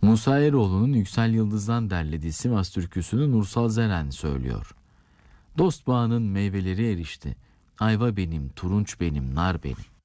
Musa Eroğlu'nun Yüksel Yıldız'dan derlediği Sivas türküsünü Nursal Zeren söylüyor. Dost bağının meyveleri erişti. Ayva benim, turunç benim, nar benim.